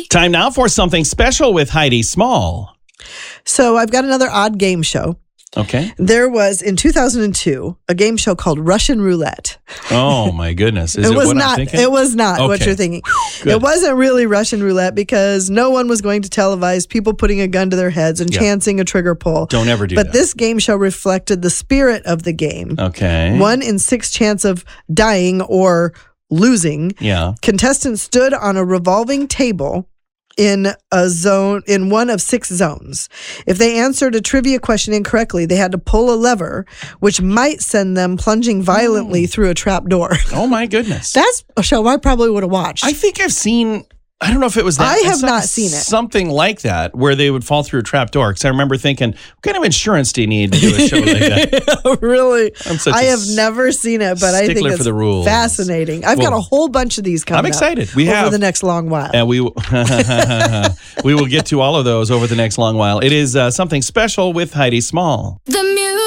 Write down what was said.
Time now for something special with Heidi Small. So I've got another odd game show. Okay. There was, in 2002, a game show called Russian Roulette. Oh, my goodness. Is it was what not. I'm thinking? It was not what Okay. you're thinking. Good. It wasn't really Russian Roulette because no one was going to televise people putting a gun to their heads and chancing a trigger pull. Don't ever do But that. this game show reflected the spirit of the game. Okay. 1 in 6 chance of dying or losing. Yeah. Contestants stood on a revolving table in one of 6 zones. If they answered a trivia question incorrectly, they had to pull a lever, which might send them plunging violently through a trap door. Oh, my goodness. That's a show I probably would have watched. I think I've seen, I don't know if it was that. I have not seen it. Something like that where they would fall through a trap door. Because I remember thinking, what kind of insurance do you need to do a show like that? Really? I'm such I a have never seen it, but I think stickler it's for the rules. fascinating. I've got a whole bunch of these coming I'm excited. up We over have. the next long while. And we will get to all of those over the next long while. It is something special with Heidi Small. The music.